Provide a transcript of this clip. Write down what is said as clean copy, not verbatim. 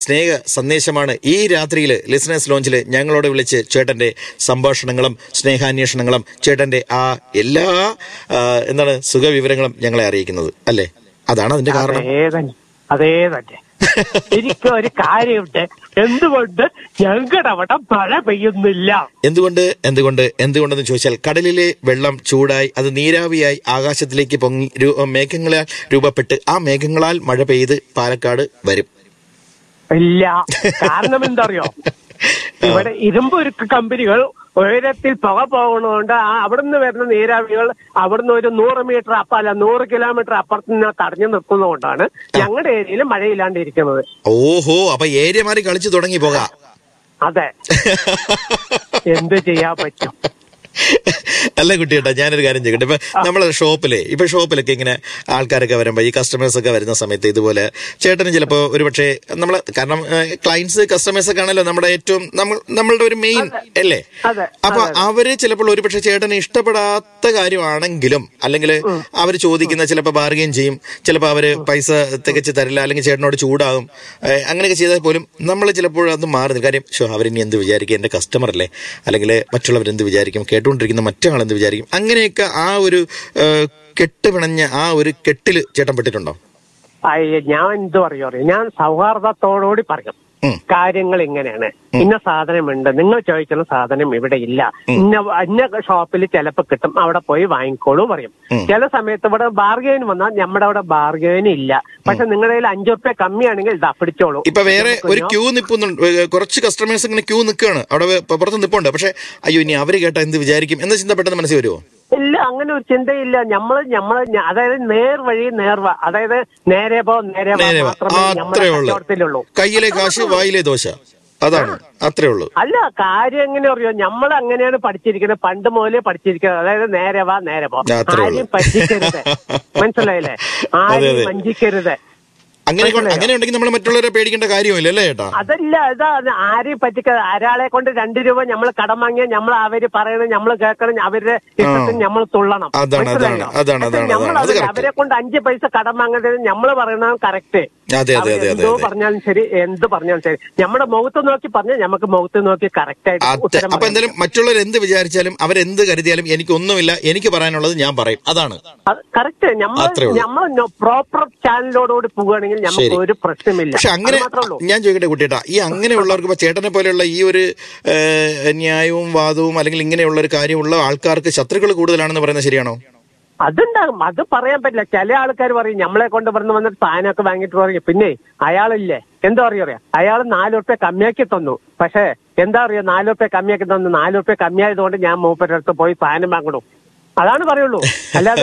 സ്നേഹ സന്ദേശമാണ് ഈ രാത്രിയിൽ ലിസണേഴ്സ് ലോഞ്ചിൽ ഞങ്ങളോട് വിളിച്ച് ചേട്ടന്റെ സംഭാഷണങ്ങളും സ്നേഹാന്വേഷണങ്ങളും ചേട്ടന്റെ ആ എല്ലാ സുഖവിവരങ്ങളും ഞങ്ങളെ അറിയിക്കുന്നത് അല്ലേ? അതാണ് അതിന്റെ കാരണം. അതേ തന്നെ. എനിക്ക് ഒരു കാര്യമുണ്ട്. എന്തുകൊണ്ട് ഞങ്ങളുടെ അവിടെ മഴ പെയ്യുന്നില്ല? എന്തുകൊണ്ടെന്ന് ചോദിച്ചാൽ കടലിലെ വെള്ളം ചൂടായി അത് നീരാവിയായി ആകാശത്തിലേക്ക് പൊങ്ങി മേഘങ്ങളാൽ രൂപപ്പെട്ട് ആ മേഘങ്ങളാൽ മഴ പെയ്ത് പാലക്കാട് വരും. ഇല്ല, കാരണം എന്തറിയോ? ഇവിടെ ഇരുമ്പുരുക്ക് കമ്പനികൾ ഉയരത്തിൽ പുക പോകുന്നതുകൊണ്ട് അവിടുന്ന് വരുന്ന നീരാവികൾ അവിടുന്ന് ഒരു 100 കിലോമീറ്റർ അപ്പുറത്ത് നിന്ന് തടഞ്ഞു നിർത്തുന്നതുകൊണ്ടാണ് ഞങ്ങളുടെ ഏരിയയിൽ മഴയില്ലാണ്ടിരിക്കുന്നത്. ഓഹോ, അപ്പൊ ഏരിയ മാറി കളിച്ചു തുടങ്ങി പോകാം. അതെ, എന്ത് ചെയ്യാൻ പറ്റും? അല്ല കുട്ടിയേട്ടാ, ഞാനൊരു കാര്യം ചെയ്യട്ടെ. ഇപ്പൊ നമ്മളെ ഷോപ്പിലൊക്കെ ഇങ്ങനെ ആൾക്കാരൊക്കെ വരുമ്പോ ഈ കസ്റ്റമേഴ്സ് ഒക്കെ വരുന്ന സമയത്ത് ഇതുപോലെ ചേട്ടന് ചിലപ്പോ ഒരുപക്ഷെ നമ്മള്, കാരണം ക്ലയന്റ്സ് കസ്റ്റമേഴ്സ് ഒക്കെ ആണല്ലോ നമ്മുടെ ഏറ്റവും നമ്മളുടെ ഒരു മെയിൻ അല്ലേ? അപ്പൊ അവര് ചിലപ്പോൾ ഒരുപക്ഷെ ചേട്ടന് ഇഷ്ടപ്പെടാത്ത കാര്യമാണെങ്കിലും അല്ലെങ്കിൽ അവർ ചോദിക്കുന്ന ചിലപ്പോൾ ബാർഗെയിൻ ചെയ്യും, ചിലപ്പോൾ അവര് പൈസ തികച്ച് തരില്ല, അല്ലെങ്കിൽ ചേട്ടനോട് ചൂടാകും. അങ്ങനെയൊക്കെ ചെയ്താൽ പോലും നമ്മൾ ചിലപ്പോൾ അത് മാറുന്നില്ല. കാര്യം അവരിനി എന്ത് വിചാരിക്കും, എന്റെ കസ്റ്റമർ അല്ലേ, അല്ലെങ്കിൽ മറ്റുള്ളവരെന്ത് വിചാരിക്കും, കേട്ടുകൊണ്ടിരിക്കുന്ന മറ്റാളെന്ത് വിചാരിക്കും, അങ്ങനെയൊക്കെ ആ ഒരു കെട്ടുപിണഞ്ഞ ആ ഒരു കെട്ടില് ചേട്ടൻ പെട്ടിട്ടുണ്ടോ? ഞാൻ എന്ത് പറയോ, ഞാൻ സൗഹാർദ്ദത്തോടുകൂടി പറയും കാര്യങ്ങൾ ഇങ്ങനെയാണ്. ഇന്ന സാധനമുണ്ട്, നിങ്ങൾ ചോദിക്കുന്ന സാധനം ഇവിടെ ഇല്ല, ഇന്ന ഷോപ്പിൽ ചിലപ്പോൾ കിട്ടും, അവിടെ പോയി വാങ്ങിക്കോളൂ പറയും. ചില സമയത്ത് ഇവിടെ ബാർഗെയിൻ വന്നാൽ നമ്മുടെ അവിടെ ബാർഗെയിൻ ഇല്ല, പക്ഷെ നിങ്ങളുടെ കയ്യിൽ 5 രൂപ കമ്മിയാണെങ്കിൽ ഇതാ പിടിച്ചോളൂ. ഇപ്പൊ വേറെ ഒരു ക്യൂ നിൽക്കുന്നുണ്ട്, കുറച്ച് കസ്റ്റമേഴ്സ് ഇങ്ങനെ ക്യൂ നിൽക്കുകയാണ്, അവിടെ പുറത്ത് നിൽപ്പുണ്ട്. പക്ഷെ അയ്യോ ഇനി അവര് കേട്ടാ എന്ത് വിചാരിക്കും എന്ന ചിന്ത പെട്ടെന്ന് മനസ്സിൽ വരുമോ? ഇല്ല, അങ്ങനെ ഒരു ചിന്തയില്ല. നമ്മള് അതായത് നേർവഴി നേർവ, അതായത് നേരെ മാത്രമേ കയ്യിലെ കാശ് വായിലെ ദോശ, അതാണ്, അത്രേ ഉള്ളൂ. അല്ല, കാര്യം എങ്ങനെ അറിയോ, നമ്മൾ അങ്ങനെയാണ് പഠിച്ചിരിക്കുന്നത്, പണ്ട് മുതലേ പഠിച്ചിരിക്കുന്നത്. അതായത് നേരെ വാ ആരെയും പറ്റിക്കരുത്, മനസ്സിലായില്ലേ? ആരെയും വഞ്ചിക്കരുത്. അങ്ങനെ ഉണ്ടെങ്കിൽ നമ്മൾ മറ്റുള്ളവരെ പേടിക്കേണ്ട കാര്യമില്ല അല്ലേ ചേട്ടാ? അതല്ല, ആരെയും പറ്റിക്കാതെ ഒരാളെ കൊണ്ട് 2 രൂപ നമ്മൾ കടം വാങ്ങിയാൽ നമ്മൾ അവര് പറയണം, നമ്മൾ കേൾക്കണം, അവരുടെ ഇഷ്ടത്തിന് നമ്മൾ തുള്ളണം. അവരെ കൊണ്ട് 5 പൈസ കടം വാങ്ങുന്നത് നമ്മൾ പറയണം കറക്റ്റ്. എന്തോ പറഞ്ഞാലും ശരി, എന്ത് പറഞ്ഞാലും ശരി, നമ്മുടെ മുഖത്ത് നോക്കി പറഞ്ഞാൽ നമുക്ക് മുഖത്ത് നോക്കി കറക്റ്റ് ആയിട്ട്. അപ്പൊ എന്തായാലും മറ്റുള്ളവർ എന്ത് വിചാരിച്ചാലും അവരെന്ത് കരുതിയാലും എനിക്കൊന്നുമില്ല, എനിക്ക് പറയാനുള്ളത് ഞാൻ പറയും, അതാണ് കറക്റ്റ്. നമ്മൾ പ്രോപ്പർ ചാനലോടുകൂടി പോവുകയാണെങ്കിൽ നമുക്ക് ഒരു പ്രശ്നമില്ല. പക്ഷെ അങ്ങനെ ഞാൻ ചോദിക്കട്ടെ കുട്ടിയേട്ടാ, ഈ അങ്ങനെയുള്ളവർക്ക് ഇപ്പൊ ചേട്ടനെ പോലെയുള്ള ഈ ഒരു ന്യായവും വാദവും അല്ലെങ്കിൽ ഇങ്ങനെയുള്ള ഒരു കാര്യമുള്ള ആൾക്കാർക്ക് ശത്രുക്കൾ കൂടുതലാണെന്ന് പറയുന്നത് ശരിയാണോ? അതുണ്ടാകും, അത് പറയാൻ പറ്റില്ല. ചില ആൾക്കാർ പറയും നമ്മളെ കൊണ്ട് വന്നിട്ട് സാധനമൊക്കെ വാങ്ങിയിട്ട് പറയും, പിന്നെ അയാളില്ലേ എന്താ പറയാ, അയാൾ 4 രൂപ കമ്മിയാക്കി തന്നു, പക്ഷെ എന്താ പറയാ 4 രൂപ കമ്മിയാക്കി തന്നു, 4 രൂപ കമ്മിയായതുകൊണ്ട് ഞാൻ മൂപ്പരുടെ അടുത്ത് പോയി സാധനം വാങ്ങണം, അതാണ് പറയുള്ളൂ. അല്ലാതെ